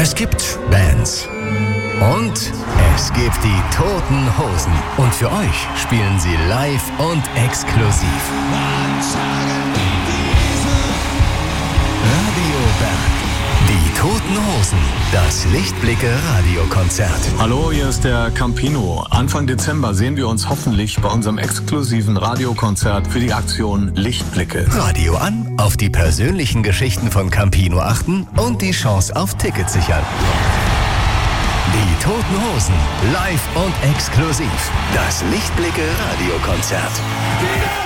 Es gibt Bands. Und es gibt die Toten Hosen. Und für euch spielen sie live und exklusiv. Radio Berg. Die Toten Hosen. Das Lichtblicke-Radiokonzert. Hallo, hier ist der Campino. Anfang Dezember sehen wir uns hoffentlich bei unserem exklusiven Radiokonzert für die Aktion Lichtblicke. Radio an, auf die persönlichen Geschichten von Campino achten und die Chance auf Tickets sichern. Die Toten Hosen, live und exklusiv. Das Lichtblicke-Radiokonzert.